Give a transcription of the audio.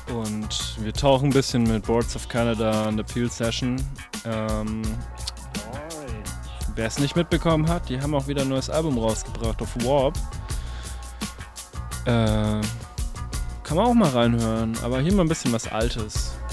Und wir tauchen ein bisschen mit Boards of Canada an der Peel Session. Wer es nicht mitbekommen hat, die haben auch wieder ein neues Album rausgebracht auf Warp. Kann man auch mal reinhören, aber hier mal ein bisschen was Altes.